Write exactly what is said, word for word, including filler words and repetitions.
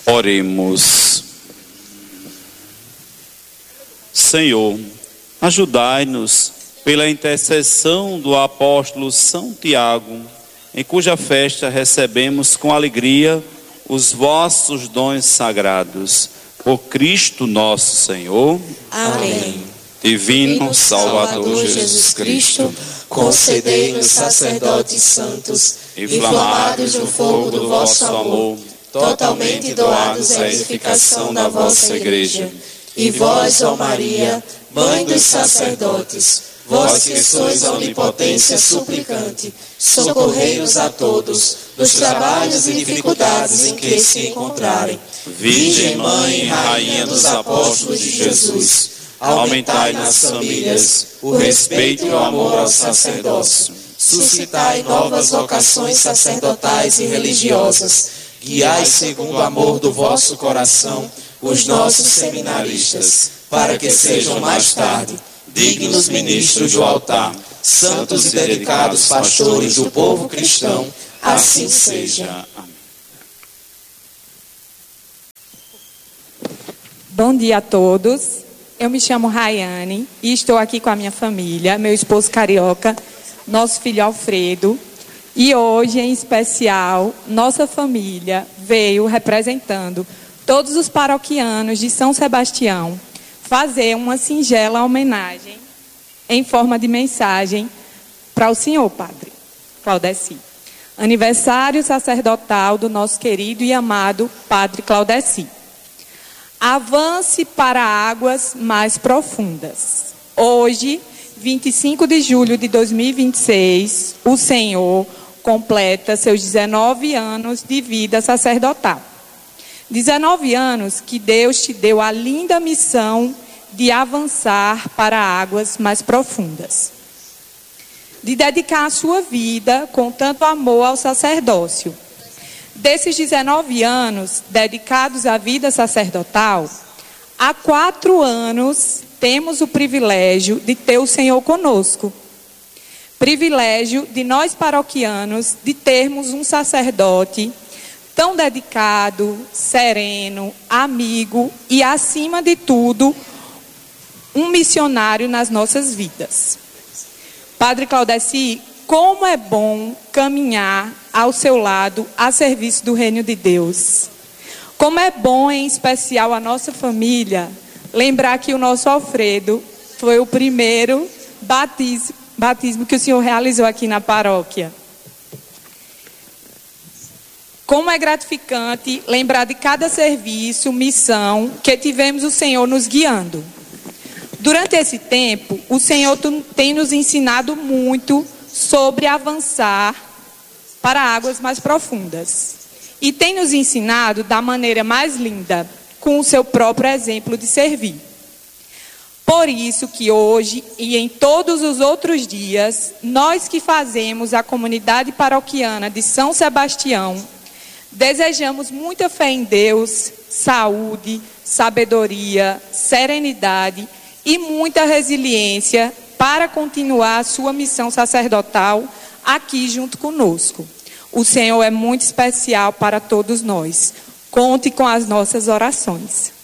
Oremos. Senhor, ajudai-nos pela intercessão do apóstolo São Tiago, em cuja festa recebemos com alegria os vossos dons sagrados. Por Cristo nosso Senhor. Amém. Divino Salvador Jesus Cristo, concedei-nos sacerdotes santos, inflamados no fogo do vosso amor, totalmente doados à edificação da vossa Igreja. E vós, ó Maria, Mãe dos sacerdotes, vós que sois a onipotência suplicante, socorrei-nos a todos nos trabalhos e dificuldades em que se encontrarem. Virgem Mãe e Rainha dos Apóstolos de Jesus, aumentai nas famílias o respeito e o amor ao sacerdócio. Suscitai novas vocações sacerdotais e religiosas. Guiai segundo o amor do vosso coração os nossos seminaristas, para que sejam mais tarde dignos ministros do altar, santos e dedicados pastores do povo cristão. Assim seja. Bom dia a todos. Eu me chamo Rayane e estou aqui com a minha família, meu esposo Carioca, nosso filho Alfredo. E hoje, em especial, nossa família veio representando todos os paroquianos de São Sebastião fazer uma singela homenagem em forma de mensagem para o senhor, Padre Claudeci. Aniversário sacerdotal do nosso querido e amado Padre Claudeci. Avance para águas mais profundas. Hoje, vinte e cinco de julho de dois mil e vinte e seis, o Senhor completa seus dezenove anos de vida sacerdotal. dezenove anos que Deus te deu a linda missão de avançar para águas mais profundas. De dedicar a sua vida com tanto amor ao sacerdócio. Desses dezenove anos dedicados à vida sacerdotal, há quatro anos temos o privilégio de ter o Senhor conosco. Privilégio de nós paroquianos de termos um sacerdote tão dedicado, sereno, amigo e, acima de tudo, um missionário nas nossas vidas. Padre Claudeci, como é bom caminhar ao seu lado a serviço do reino de Deus. Como é bom, em especial a nossa família, lembrar que o nosso Alfredo foi o primeiro batismo, batismo que o Senhor realizou aqui na paróquia. Como é gratificante lembrar de cada serviço, missão que tivemos o Senhor nos guiando. Durante esse tempo, o Senhor tem nos ensinado muito sobre avançar para águas mais profundas. E tem nos ensinado da maneira mais linda, com o seu próprio exemplo de servir. Por isso que hoje e em todos os outros dias, nós que fazemos a comunidade paroquiana de São Sebastião, desejamos muita fé em Deus, saúde, sabedoria, serenidade e muita resiliência para continuar a sua missão sacerdotal aqui junto conosco. O Senhor é muito especial para todos nós. Conte com as nossas orações.